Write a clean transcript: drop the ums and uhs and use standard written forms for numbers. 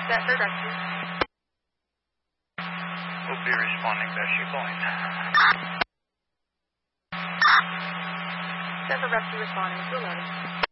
Deptford Rescue. We'll be responding best you're going. Deptford Rescue responding to 11.